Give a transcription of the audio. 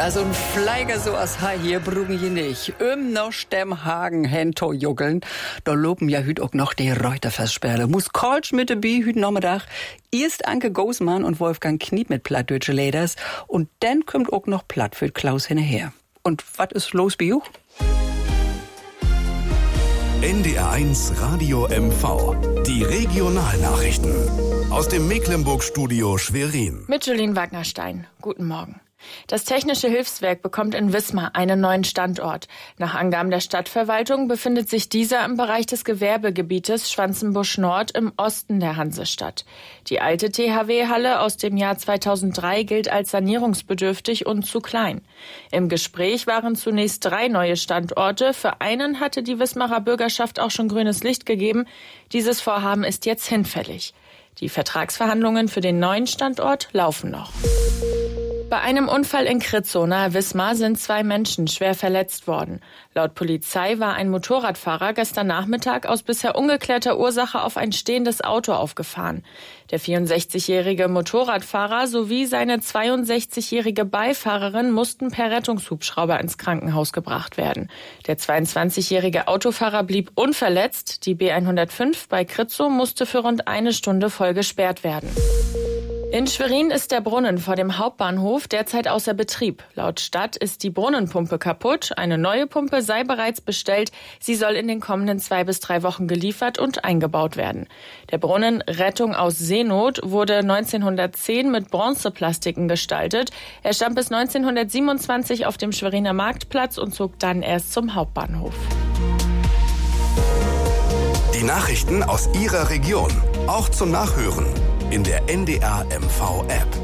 Also ein Fleiger so als Hai hier bruggen je nicht. Noch dem Hagen hento juggeln. Da loben ja hüt auch noch die Reuterversperre. Muss Kolsch mit de Bi hüt Nachmittag. Erst Anke Gosmann und Wolfgang Kniep mit plattdeutsche Leders. Und dann kommt auch noch Platt für Klaus hinterher. Und was ist los, Biu? NDR1 Radio MV. Die Regionalnachrichten. Aus dem Mecklenburg-Studio Schwerin. Mit Julien Wagnerstein. Guten Morgen. Das Technische Hilfswerk bekommt in Wismar einen neuen Standort. Nach Angaben der Stadtverwaltung befindet sich dieser im Bereich des Gewerbegebietes Schwanzenbusch Nord im Osten der Hansestadt. Die alte THW-Halle aus dem Jahr 2003 gilt als sanierungsbedürftig und zu klein. Im Gespräch waren zunächst 3 neue Standorte. Für einen hatte die Wismarer Bürgerschaft auch schon grünes Licht gegeben. Dieses Vorhaben ist jetzt hinfällig. Die Vertragsverhandlungen für den neuen Standort laufen noch. Bei einem Unfall in Kritzow nahe Wismar sind 2 Menschen schwer verletzt worden. Laut Polizei war ein Motorradfahrer gestern Nachmittag aus bisher ungeklärter Ursache auf ein stehendes Auto aufgefahren. Der 64-jährige Motorradfahrer sowie seine 62-jährige Beifahrerin mussten per Rettungshubschrauber ins Krankenhaus gebracht werden. Der 22-jährige Autofahrer blieb unverletzt. Die B105 bei Kritzow musste für rund 1 Stunde voll gesperrt werden. In Schwerin ist der Brunnen vor dem Hauptbahnhof derzeit außer Betrieb. Laut Stadt ist die Brunnenpumpe kaputt. Eine neue Pumpe sei bereits bestellt. Sie soll in den kommenden 2 bis 3 Wochen geliefert und eingebaut werden. Der Brunnen Rettung aus Seenot wurde 1910 mit Bronzeplastiken gestaltet. Er stand bis 1927 auf dem Schweriner Marktplatz und zog dann erst zum Hauptbahnhof. Die Nachrichten aus Ihrer Region, auch zum Nachhören in der NDR MV App.